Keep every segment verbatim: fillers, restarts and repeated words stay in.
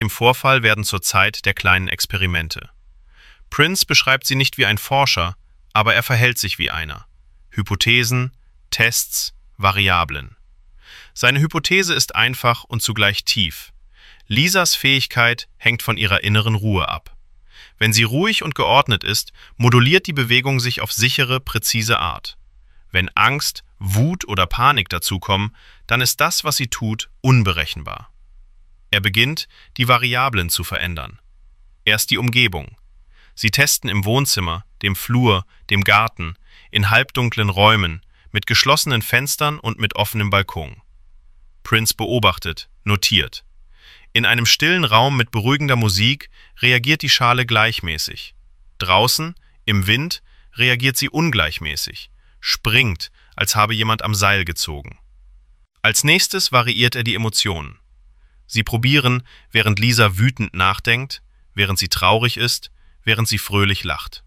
Im Vorfall werden zur Zeit der kleinen Experimente. Prince beschreibt sie nicht wie ein Forscher, aber er verhält sich wie einer. Hypothesen, Tests, Variablen. Seine Hypothese ist einfach und zugleich tief. Lisas Fähigkeit hängt von ihrer inneren Ruhe ab. Wenn sie ruhig und geordnet ist, moduliert die Bewegung sich auf sichere, präzise Art. Wenn Angst, Wut oder Panik dazukommen, dann ist das, was sie tut, unberechenbar. Er beginnt, die Variablen zu verändern. Erst die Umgebung. Sie testen im Wohnzimmer, dem Flur, dem Garten, in halbdunklen Räumen, mit geschlossenen Fenstern und mit offenem Balkon. Prince beobachtet, notiert. In einem stillen Raum mit beruhigender Musik reagiert die Schale gleichmäßig. Draußen, im Wind, reagiert sie ungleichmäßig, springt, als habe jemand am Seil gezogen. Als nächstes variiert er die Emotionen. Sie probieren, während Lisa wütend nachdenkt, während sie traurig ist, während sie fröhlich lacht.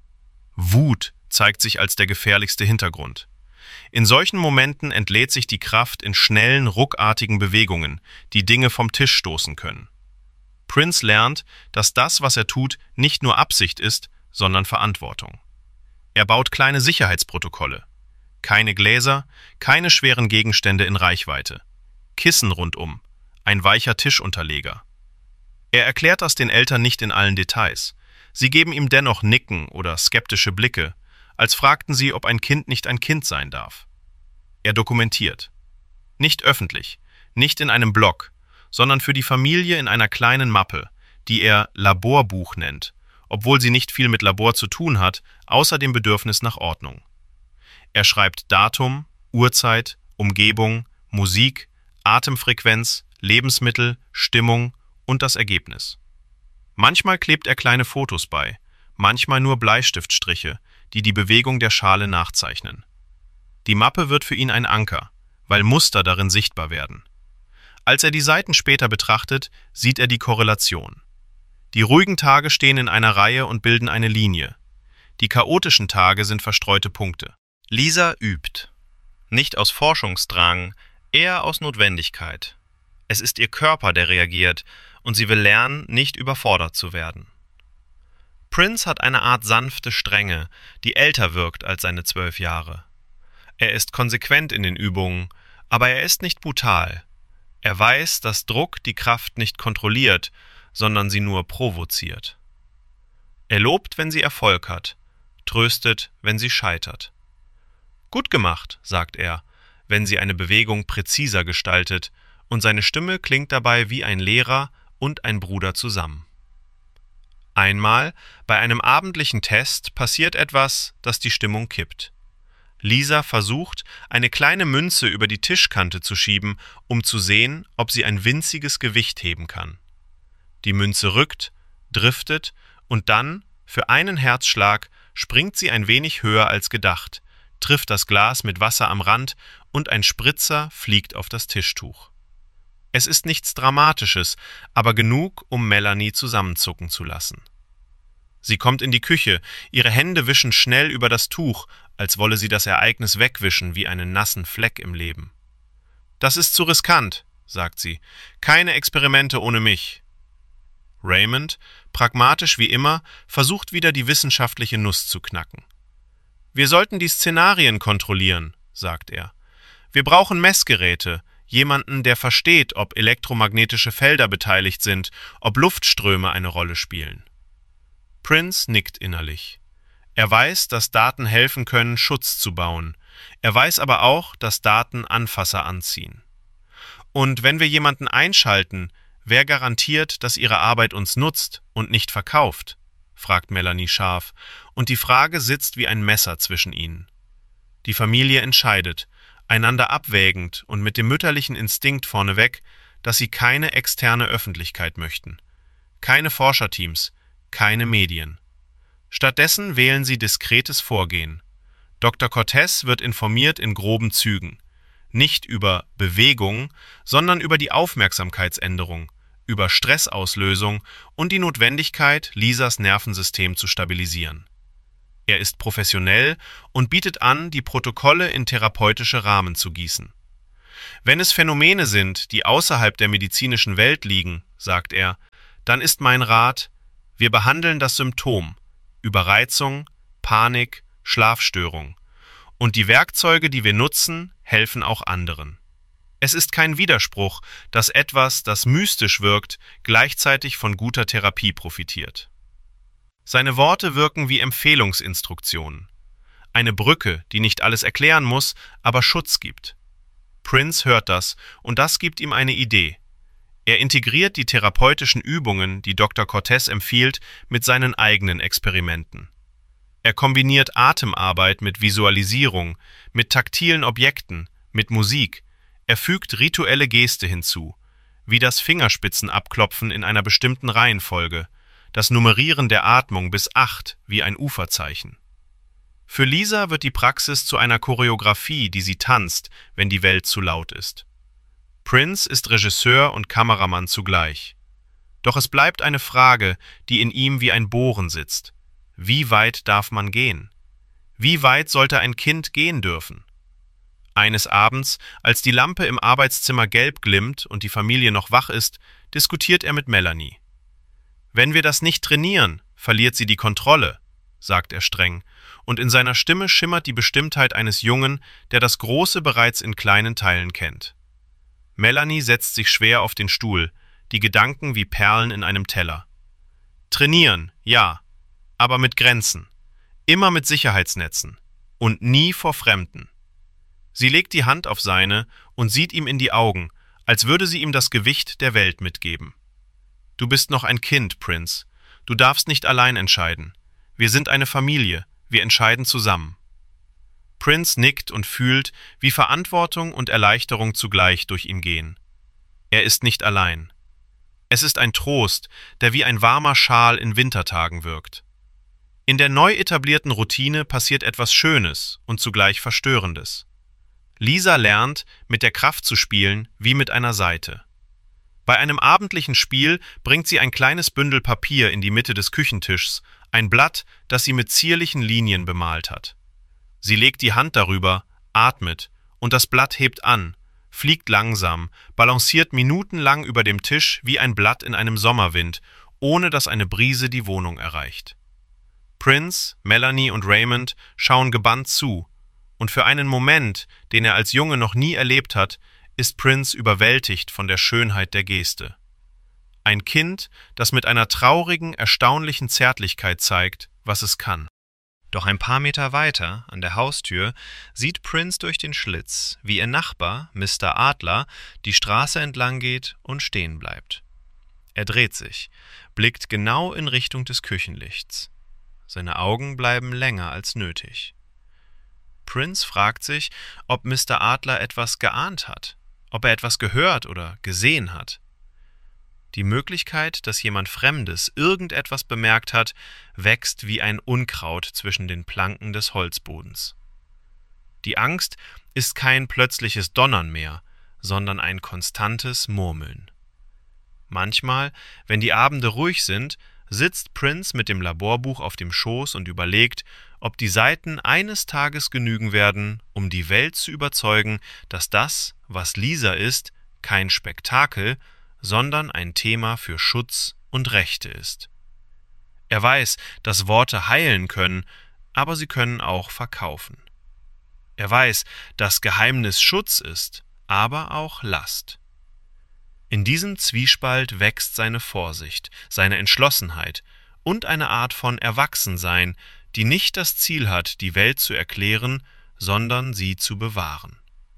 Wut zeigt sich als der gefährlichste Hintergrund. In solchen Momenten entlädt sich die Kraft in schnellen, ruckartigen Bewegungen, die Dinge vom Tisch stoßen können. Prince lernt, dass das, was er tut, nicht nur Absicht ist, sondern Verantwortung. Er baut kleine Sicherheitsprotokolle. Keine Gläser, keine schweren Gegenstände in Reichweite. Kissen rundum, ein weicher Tischunterleger. Er erklärt das den Eltern nicht in allen Details. Sie geben ihm dennoch Nicken oder skeptische Blicke, als fragten sie, ob ein Kind nicht ein Kind sein darf. Er dokumentiert. Nicht öffentlich, nicht in einem Blog, sondern für die Familie in einer kleinen Mappe, die er Laborbuch nennt, obwohl sie nicht viel mit Labor zu tun hat, außer dem Bedürfnis nach Ordnung. Er schreibt Datum, Uhrzeit, Umgebung, Musik, Atemfrequenz, Lebensmittel, Stimmung und das Ergebnis. Manchmal klebt er kleine Fotos bei, manchmal nur Bleistiftstriche, die die Bewegung der Schale nachzeichnen. Die Mappe wird für ihn ein Anker, weil Muster darin sichtbar werden. Als er die Seiten später betrachtet, sieht er die Korrelation. Die ruhigen Tage stehen in einer Reihe und bilden eine Linie. Die chaotischen Tage sind verstreute Punkte. Lisa übt. Nicht aus Forschungsdrang, eher aus Notwendigkeit. Es ist ihr Körper, der reagiert, und sie will lernen, nicht überfordert zu werden. Prince hat eine Art sanfte Strenge, die älter wirkt als seine zwölf Jahre. Er ist konsequent in den Übungen, aber er ist nicht brutal. Er weiß, dass Druck die Kraft nicht kontrolliert, sondern sie nur provoziert. Er lobt, wenn sie Erfolg hat, tröstet, wenn sie scheitert. Gut gemacht, sagt er, wenn sie eine Bewegung präziser gestaltet, und seine Stimme klingt dabei wie ein Lehrer und ein Bruder zusammen. Einmal, bei einem abendlichen Test, passiert etwas, das die Stimmung kippt. Lisa versucht, eine kleine Münze über die Tischkante zu schieben, um zu sehen, ob sie ein winziges Gewicht heben kann. Die Münze rückt, driftet und dann, für einen Herzschlag, springt sie ein wenig höher als gedacht, trifft das Glas mit Wasser am Rand und ein Spritzer fliegt auf das Tischtuch. Es ist nichts Dramatisches, aber genug, um Melanie zusammenzucken zu lassen. Sie kommt in die Küche, ihre Hände wischen schnell über das Tuch, als wolle sie das Ereignis wegwischen wie einen nassen Fleck im Leben. »Das ist zu riskant«, sagt sie. »Keine Experimente ohne mich.« Raymond, pragmatisch wie immer, versucht wieder die wissenschaftliche Nuss zu knacken. »Wir sollten die Szenarien kontrollieren«, sagt er. »Wir brauchen Messgeräte, jemanden, der versteht, ob elektromagnetische Felder beteiligt sind, ob Luftströme eine Rolle spielen.« Prince nickt innerlich. Er weiß, dass Daten helfen können, Schutz zu bauen. Er weiß aber auch, dass Daten Anfasser anziehen. Und wenn wir jemanden einschalten, wer garantiert, dass ihre Arbeit uns nutzt und nicht verkauft? Fragt Melanie scharf, und die Frage sitzt wie ein Messer zwischen ihnen. Die Familie entscheidet, einander abwägend und mit dem mütterlichen Instinkt vorneweg, dass sie keine externe Öffentlichkeit möchten. Keine Forscherteams, keine Medien. Stattdessen wählen sie diskretes Vorgehen. Doktor Cortez wird informiert in groben Zügen. Nicht über Bewegung, sondern über die Aufmerksamkeitsänderung, über Stressauslösung und die Notwendigkeit, Lisas Nervensystem zu stabilisieren. Er ist professionell und bietet an, die Protokolle in therapeutische Rahmen zu gießen. Wenn es Phänomene sind, die außerhalb der medizinischen Welt liegen, sagt er, dann ist mein Rat, wir behandeln das Symptom, Überreizung, Panik, Schlafstörung. Und die Werkzeuge, die wir nutzen, helfen auch anderen. Es ist kein Widerspruch, dass etwas, das mystisch wirkt, gleichzeitig von guter Therapie profitiert. Seine Worte wirken wie Empfehlungsinstruktionen. Eine Brücke, die nicht alles erklären muss, aber Schutz gibt. Prince hört das, und das gibt ihm eine Idee. Er integriert die therapeutischen Übungen, die Doktor Cortez empfiehlt, mit seinen eigenen Experimenten. Er kombiniert Atemarbeit mit Visualisierung, mit taktilen Objekten, mit Musik. Er fügt rituelle Geste hinzu, wie das Fingerspitzenabklopfen in einer bestimmten Reihenfolge, das Nummerieren der Atmung bis acht wie ein Uferzeichen. Für Lisa wird die Praxis zu einer Choreografie, die sie tanzt, wenn die Welt zu laut ist. Prince ist Regisseur und Kameramann zugleich. Doch es bleibt eine Frage, die in ihm wie ein Bohren sitzt. Wie weit darf man gehen? Wie weit sollte ein Kind gehen dürfen? Eines Abends, als die Lampe im Arbeitszimmer gelb glimmt und die Familie noch wach ist, diskutiert er mit Melanie. »Wenn wir das nicht trainieren, verliert sie die Kontrolle«, sagt er streng, und in seiner Stimme schimmert die Bestimmtheit eines Jungen, der das Große bereits in kleinen Teilen kennt. Melanie setzt sich schwer auf den Stuhl, die Gedanken wie Perlen in einem Teller. Trainieren, ja, aber mit Grenzen, immer mit Sicherheitsnetzen und nie vor Fremden. Sie legt die Hand auf seine und sieht ihm in die Augen, als würde sie ihm das Gewicht der Welt mitgeben. »Du bist noch ein Kind, Prince. Du darfst nicht allein entscheiden. Wir sind eine Familie, wir entscheiden zusammen.« Prince nickt und fühlt, wie Verantwortung und Erleichterung zugleich durch ihn gehen. Er ist nicht allein. Es ist ein Trost, der wie ein warmer Schal in Wintertagen wirkt. In der neu etablierten Routine passiert etwas Schönes und zugleich Verstörendes. Lisa lernt, mit der Kraft zu spielen wie mit einer Saite. Bei einem abendlichen Spiel bringt sie ein kleines Bündel Papier in die Mitte des Küchentischs, ein Blatt, das sie mit zierlichen Linien bemalt hat. Sie legt die Hand darüber, atmet, und das Blatt hebt an, fliegt langsam, balanciert minutenlang über dem Tisch wie ein Blatt in einem Sommerwind, ohne dass eine Brise die Wohnung erreicht. Prince, Melanie und Raymond schauen gebannt zu, und für einen Moment, den er als Junge noch nie erlebt hat, ist Prince überwältigt von der Schönheit der Geste. Ein Kind, das mit einer traurigen, erstaunlichen Zärtlichkeit zeigt, was es kann. Doch ein paar Meter weiter, an der Haustür, sieht Prince durch den Schlitz, wie ihr Nachbar, Mister Adler, die Straße entlang geht und stehen bleibt. Er dreht sich, blickt genau in Richtung des Küchenlichts. Seine Augen bleiben länger als nötig. Prince fragt sich, ob Mister Adler etwas geahnt hat, ob er etwas gehört oder gesehen hat. Die Möglichkeit, dass jemand Fremdes irgendetwas bemerkt hat, wächst wie ein Unkraut zwischen den Planken des Holzbodens. Die Angst ist kein plötzliches Donnern mehr, sondern ein konstantes Murmeln. Manchmal, wenn die Abende ruhig sind, sitzt Prince mit dem Laborbuch auf dem Schoß und überlegt, ob die Seiten eines Tages genügen werden, um die Welt zu überzeugen, dass das, was Lisa ist, kein Spektakel, sondern ein Thema für Schutz und Rechte ist. Er weiß, dass Worte heilen können, aber sie können auch verkaufen. Er weiß, dass Geheimnis Schutz ist, aber auch Last. In diesem Zwiespalt wächst seine Vorsicht, seine Entschlossenheit und eine Art von Erwachsensein, die nicht das Ziel hat, die Welt zu erklären, sondern sie zu bewahren.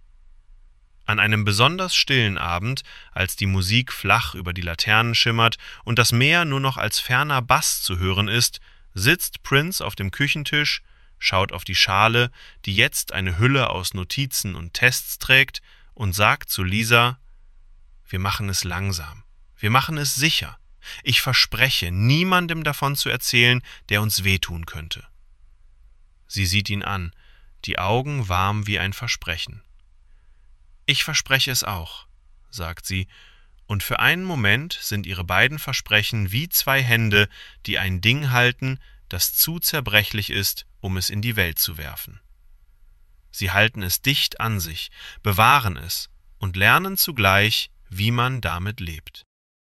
An einem besonders stillen Abend, als die Musik flach über die Laternen schimmert und das Meer nur noch als ferner Bass zu hören ist, sitzt Prince auf dem Küchentisch, schaut auf die Schale, die jetzt eine Hülle aus Notizen und Tests trägt, und sagt zu Lisa: »Wir machen es langsam, wir machen es sicher. Ich verspreche, niemandem davon zu erzählen, der uns wehtun könnte.« Sie sieht ihn an, die Augen warm wie ein Versprechen. »Ich verspreche es auch«, sagt sie, und für einen Moment sind ihre beiden Versprechen wie zwei Hände, die ein Ding halten, das zu zerbrechlich ist, um es in die Welt zu werfen. Sie halten es dicht an sich, bewahren es, und lernen zugleich, wie man damit lebt.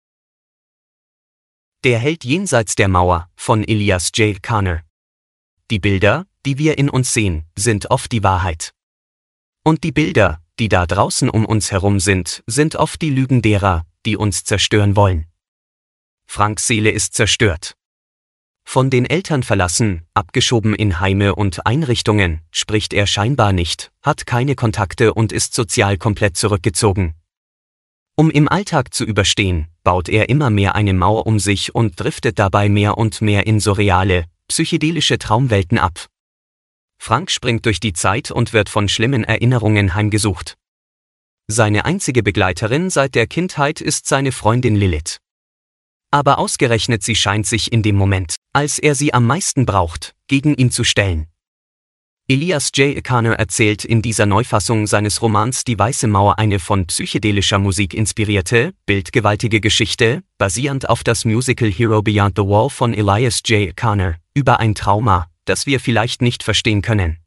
Der Held jenseits der Mauer von Elias J. Garner. Die Bilder, die wir in uns sehen, sind oft die Wahrheit. Und die Bilder, die da draußen um uns herum sind, sind oft die Lügen derer, die uns zerstören wollen. Franks Seele ist zerstört. Von den Eltern verlassen, abgeschoben in Heime und Einrichtungen, spricht er scheinbar nicht, hat keine Kontakte und ist sozial komplett zurückgezogen. Um im Alltag zu überstehen, baut er immer mehr eine Mauer um sich und driftet dabei mehr und mehr in surreale, psychedelische Traumwelten ab. Frank springt durch die Zeit und wird von schlimmen Erinnerungen heimgesucht. Seine einzige Begleiterin seit der Kindheit ist seine Freundin Lilith. Aber ausgerechnet sie scheint sich in dem Moment, als er sie am meisten braucht, gegen ihn zu stellen. Elias J. Garner erzählt in dieser Neufassung seines Romans Die Weiße Mauer eine von psychedelischer Musik inspirierte, bildgewaltige Geschichte, basierend auf das Musical Hero Beyond the Wall von Elias J. Garner, über ein Trauma, das wir vielleicht nicht verstehen können.